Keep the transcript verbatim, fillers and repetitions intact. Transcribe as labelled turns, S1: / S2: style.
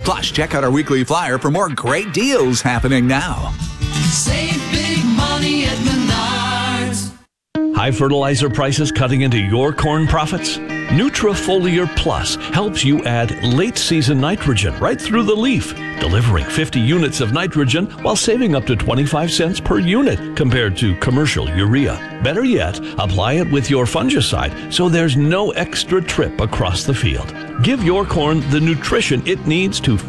S1: Plus, check out our weekly flyer for more great deals happening now.
S2: Save big money at Menards.
S3: High fertilizer prices cutting into your corn profits? Nutrifoliar Plus helps you add late-season nitrogen right through the leaf, delivering fifty units of nitrogen while saving up to twenty-five cents per unit compared to commercial urea. Better yet, apply it with your fungicide so there's no extra trip across the field. Give your corn the nutrition it needs to